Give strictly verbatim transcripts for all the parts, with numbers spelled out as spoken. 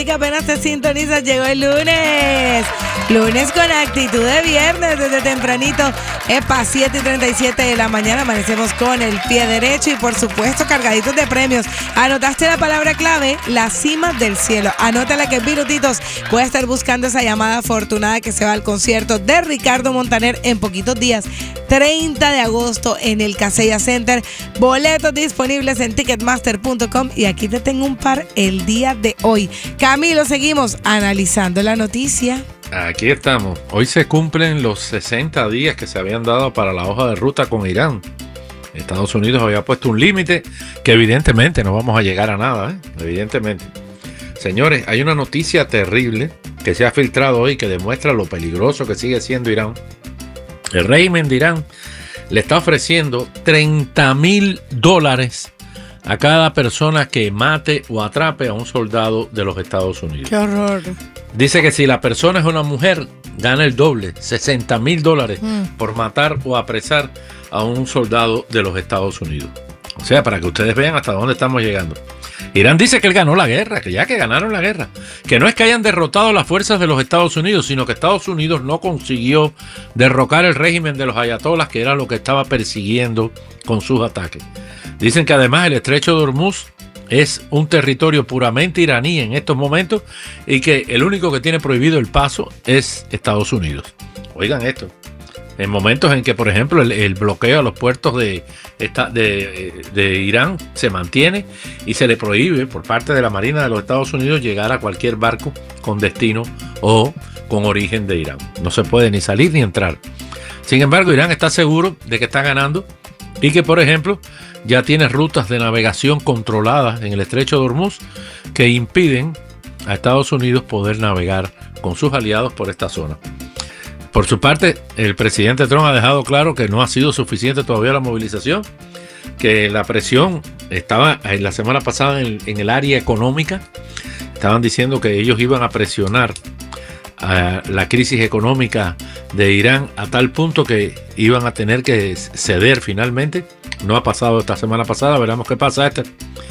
ti que apenas te sintonizas, llegó el lunes. Lunes con actitud de viernes desde tempranito. Epa, siete y treinta y siete de la mañana. Amanecemos con el pie derecho y por supuesto cargaditos de premios. Anotaste la palabra clave, la cima del cielo. Anótala que en minutitos voy a estar buscando esa llamada afortunada que se va al concierto de Ricardo Montaner en poquitos días. treinta de agosto en el Casella Center. Boletos disponibles en ticketmaster punto com y aquí te tengo un par el día de hoy. Camilo, seguimos analizando la noticia. Aquí estamos. Hoy se cumplen los sesenta días que se habían dado para la hoja de ruta con Irán. Estados Unidos había puesto un límite que evidentemente no vamos a llegar a nada, ¿eh? Evidentemente. Señores, hay una noticia terrible que se ha filtrado hoy que demuestra lo peligroso que sigue siendo Irán. El régimen de Irán le está ofreciendo treinta mil dólares a cada persona que mate o atrape a un soldado de los Estados Unidos. ¡Qué horror! Dice que si la persona es una mujer, gana el doble, sesenta mil dólares mm. por matar o apresar a un soldado de los Estados Unidos. O sea, para que ustedes vean hasta dónde estamos llegando. Irán dice que él ganó la guerra, que ya que ganaron la guerra, que no es que hayan derrotado las fuerzas de los Estados Unidos, sino que Estados Unidos no consiguió derrocar el régimen de los ayatolás, que era lo que estaba persiguiendo con sus ataques. Dicen que además el estrecho de Hormuz es un territorio puramente iraní en estos momentos y que el único que tiene prohibido el paso es Estados Unidos. Oigan esto. En momentos en que, por ejemplo, el, el bloqueo a los puertos de, de, de Irán se mantiene y se le prohíbe por parte de la Marina de los Estados Unidos llegar a cualquier barco con destino o con origen de Irán. No se puede ni salir ni entrar. Sin embargo, Irán está seguro de que está ganando y que, por ejemplo, ya tiene rutas de navegación controladas en el estrecho de Hormuz que impiden a Estados Unidos poder navegar con sus aliados por esta zona. Por su parte, el presidente Trump ha dejado claro que no ha sido suficiente todavía la movilización, que la presión estaba en la semana pasada en, en el área económica. Estaban diciendo que ellos iban a presionar a la crisis económica de Irán a tal punto que iban a tener que ceder finalmente. No ha pasado esta semana pasada, veremos qué pasa esta.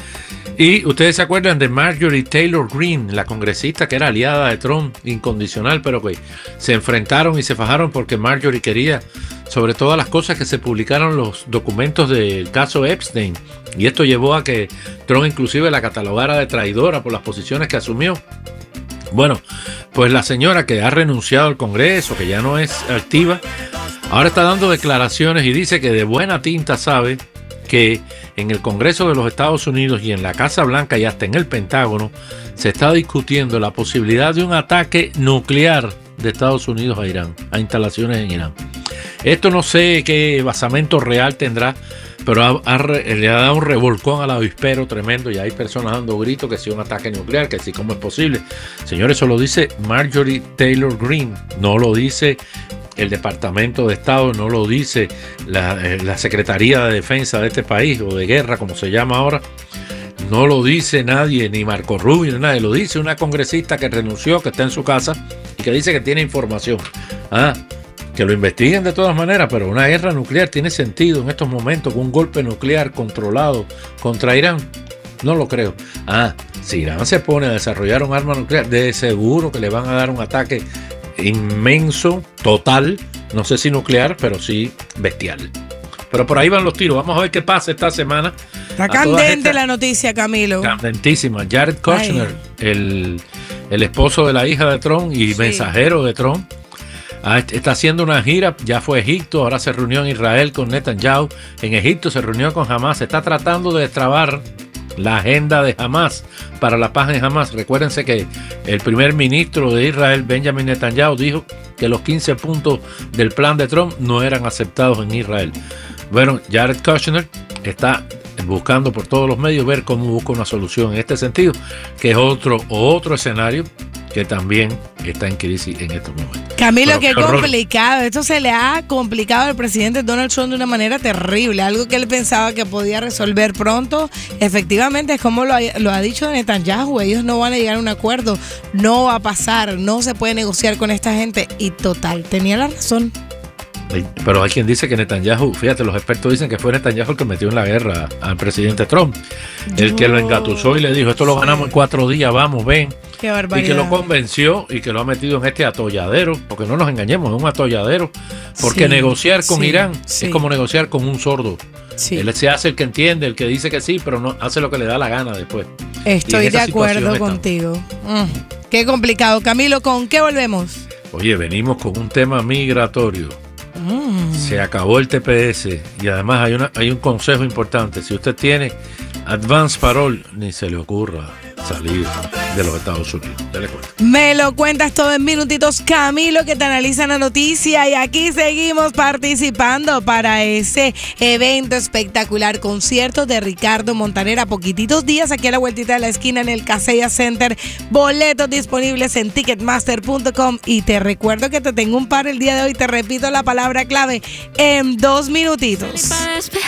Y ustedes se acuerdan de Marjorie Taylor Greene, la congresista que era aliada de Trump incondicional, pero que se enfrentaron y se fajaron porque Marjorie quería, sobre todas las cosas, que se publicaron los documentos del caso Epstein. Y esto llevó a que Trump inclusive la catalogara de traidora por las posiciones que asumió. Bueno, pues la señora que ha renunciado al Congreso, que ya no es activa, ahora está dando declaraciones y dice que de buena tinta sabe que en el Congreso de los Estados Unidos y en la Casa Blanca y hasta en el Pentágono se está discutiendo la posibilidad de un ataque nuclear de Estados Unidos a Irán, a instalaciones en Irán. Esto no sé qué basamento real tendrá, pero ha, ha, le ha dado un revolcón al avispero tremendo y hay personas dando gritos que si un ataque nuclear, que si cómo es posible. Señores, eso lo dice Marjorie Taylor Greene, no lo dice el Departamento de Estado, no lo dice la, la Secretaría de Defensa de este país, o de Guerra, como se llama ahora. No lo dice nadie, ni Marco Rubio, ni nadie. Lo dice una congresista que renunció, que está en su casa y que dice que tiene información. Ah, que lo investiguen de todas maneras, pero una guerra nuclear tiene sentido en estos momentos, con un golpe nuclear controlado contra Irán. No lo creo. Ah, si Irán se pone a desarrollar un arma nuclear, de seguro que le van a dar un ataque inmenso, total, no sé si nuclear, pero sí bestial. Pero por ahí van los tiros. Vamos a ver qué pasa esta semana. Está candente la noticia, Camilo. Candentísima. Jared Kushner, el, el esposo de la hija de Trump y sí. mensajero de Trump, está haciendo una gira. Ya fue a Egipto, ahora se reunió en Israel con Netanyahu. En Egipto se reunió con Hamas. Está tratando de destrabar la agenda de Hamas para la paz en Hamas. Recuérdense que el primer ministro de Israel, Benjamin Netanyahu, dijo que los quince puntos del plan de Trump no eran aceptados en Israel. Bueno, Jared Kushner está buscando por todos los medios ver cómo busca una solución en este sentido, que es otro, otro escenario que también está en crisis en estos momentos. Camilo, Pero, qué complicado. Esto se le ha complicado al presidente Donald Trump de una manera terrible. Algo que él pensaba que podía resolver pronto. Efectivamente, es como lo ha, lo ha dicho Netanyahu. Ellos no van a llegar a un acuerdo. No va a pasar. No se puede negociar con esta gente. Y total, tenía la razón. Pero hay quien dice que Netanyahu, fíjate, los expertos dicen que fue Netanyahu el que metió en la guerra al presidente Trump. Yo... El que lo engatusó y le dijo, esto lo ganamos en cuatro días, vamos, ven. Qué barbaridad. Y que lo convenció y que lo ha metido en este atolladero, porque no nos engañemos, es un atolladero. Porque sí, negociar con sí, Irán sí. es como negociar con un sordo. Sí. Él se hace el que entiende, el que dice que sí, pero no hace lo que le da la gana después. Estoy de acuerdo contigo. Mm, qué complicado. Camilo, ¿con qué volvemos? Oye, venimos con un tema migratorio. Mm. Se acabó el T P S y además hay, una, hay un consejo importante. Si usted tiene Advance Parole, ni se le ocurra salir de los Estados Unidos. Dale cuenta. Me lo cuentas todo en minutitos, Camilo, que te analiza la noticia. Y aquí seguimos participando para ese evento espectacular, concierto de Ricardo Montaner. A poquititos días, aquí a la vueltita de la esquina en el Casella Center. Boletos disponibles en ticketmaster punto com. Y te recuerdo que te tengo un par el día de hoy. Te repito la palabra clave en dos minutitos.